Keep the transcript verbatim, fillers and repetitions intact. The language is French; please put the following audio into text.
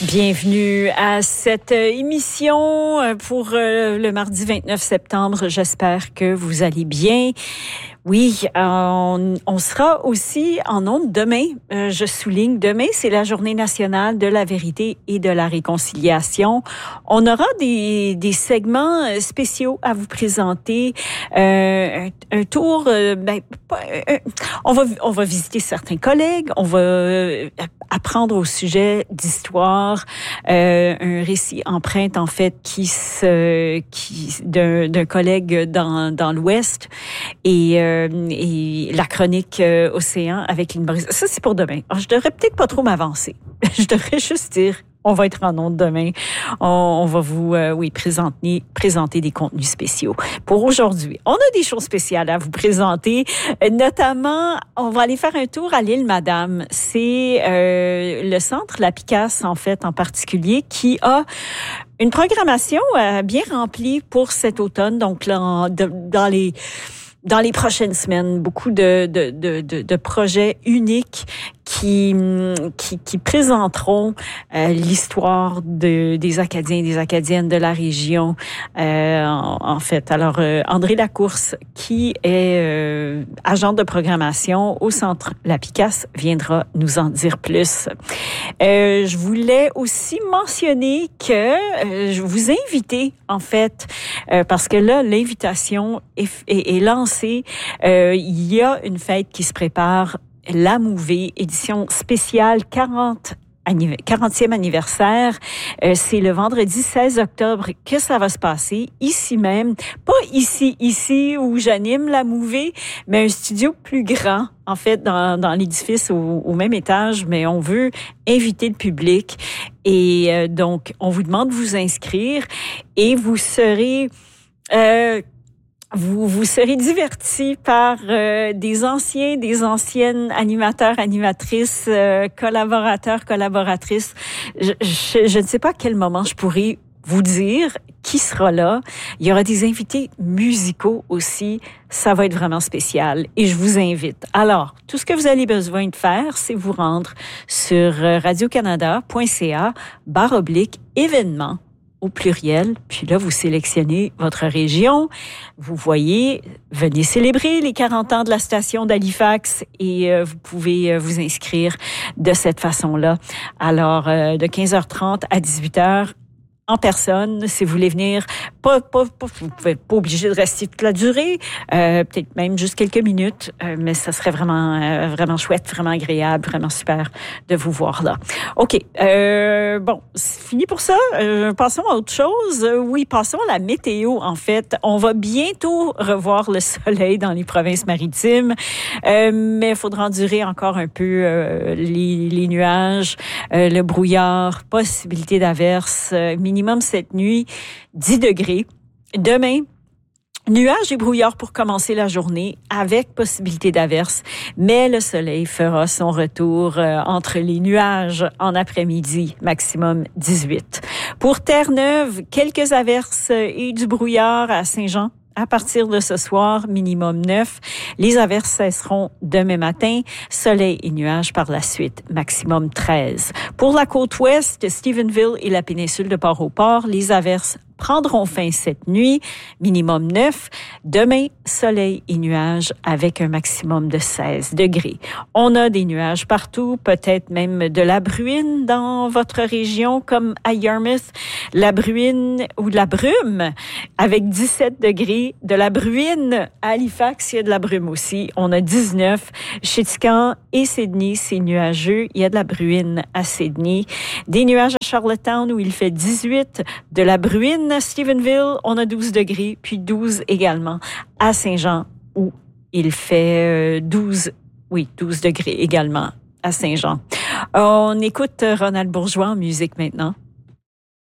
Bienvenue à cette émission pour le mardi vingt-neuf septembre. J'espère que vous allez bien. Oui, on, on sera aussi en ondes demain. Euh, je souligne, demain, c'est la journée nationale de la vérité et de la réconciliation. On aura des, des segments spéciaux à vous présenter. Euh, un, un tour, euh, ben, euh, on va on va visiter certains collègues. On va euh, apprendre au sujet d'histoire, euh, un récit empreinte en fait qui se qui d'un, d'un collègue dans dans l'Ouest et euh, et la chronique euh, Océan avec Lynn Boris. Ça, c'est pour demain. Alors, je devrais peut-être pas trop m'avancer. Je devrais juste dire, on va être en ondes demain. On, on va vous, euh, oui, présenter, présenter des contenus spéciaux. Pour aujourd'hui, on a des choses spéciales à vous présenter. Notamment, on va aller faire un tour à l'île Madame. C'est euh, le centre La Picasse, en fait, en particulier, qui a une programmation euh, bien remplie pour cet automne. Donc, là, en, de, dans les... Dans les prochaines semaines, beaucoup de, de, de, de, de projets uniques qui, qui, qui présenteront euh, l'histoire de, des Acadiens et des Acadiennes de la région. Euh, en, en fait, alors euh, André Lacourse, qui est euh, agent de programmation au Centre La Picasse, viendra nous en dire plus. Euh, je voulais aussi mentionner que euh, je vous invite, en fait, euh, parce que là, l'invitation est, est, est lancée. Euh, il y a une fête qui se prépare, la Mouvée, édition spéciale quarante, quarantième anniversaire. Euh, c'est le vendredi seize octobre que ça va se passer, ici même. Pas ici, ici où j'anime la Mouvée, mais un studio plus grand, en fait, dans, dans l'édifice au, au même étage, mais on veut inviter le public. Et euh, donc, on vous demande de vous inscrire et vous serez... Euh, Vous vous serez divertis par euh, des anciens, des anciennes animateurs, animatrices, euh, collaborateurs, collaboratrices. Je, je, je ne sais pas à quel moment je pourrai vous dire qui sera là. Il y aura des invités musicaux aussi. Ça va être vraiment spécial et je vous invite. Alors, tout ce que vous avez besoin de faire, c'est vous rendre sur radiocanada.ca barre oblique événements au pluriel, puis là, vous sélectionnez votre région, vous voyez, venez célébrer les quarante ans de la station d'Halifax et euh, vous pouvez euh, vous inscrire de cette façon-là. Alors, euh, de quinze heures trente à dix-huit heures, en personne, si vous voulez venir, pas, pas, pas, vous pouvez pas obligé de rester toute la durée, euh, peut-être même juste quelques minutes, euh, mais ça serait vraiment, euh, vraiment chouette, vraiment agréable, vraiment super de vous voir là. OK, euh, bon, c'est fini pour ça. Euh, passons à autre chose. Euh, oui, passons à la météo, en fait. On va bientôt revoir le soleil dans les provinces maritimes, euh, mais il faudra endurer encore un peu euh, les, les nuages, euh, le brouillard, possibilité d'averses, euh, minimum cette nuit, dix degrés. Demain, nuages et brouillard pour commencer la journée avec possibilité d'averse, mais le soleil fera son retour euh, entre les nuages en après-midi, maximum dix-huit. Pour Terre-Neuve, quelques averses et du brouillard à Saint-Jean. À partir de ce soir, minimum neuf. Les averses cesseront demain matin. Soleil et nuages par la suite, maximum treize. Pour la côte ouest, Stephenville et la péninsule de Port-au-Port, les averses prendront fin cette nuit, minimum neuf. Demain, soleil et nuages avec un maximum de seize degrés. On a des nuages partout, peut-être même de la bruine dans votre région, comme à Yarmouth. La bruine ou de la brume avec dix-sept degrés. De la bruine à Halifax, il y a de la brume aussi. On a dix-neuf. Chez Tikankar et Sydney, c'est nuageux. Il y a de la bruine à Sydney. Des nuages à Charlottetown où il fait dix-huit. De la bruine à Stephenville, on a douze degrés, puis douze également à Saint-Jean où il fait douze, oui, douze degrés également à Saint-Jean. On écoute Ronald Bourgeois en musique maintenant.